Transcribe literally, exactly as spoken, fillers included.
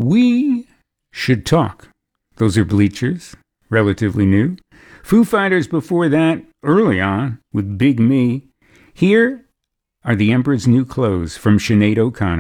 We Should Talk. Those are Bleachers, relatively new. Foo Fighters before that, early on, with Big Me. Here are The Emperor's New Clothes from Sinead O'Connor.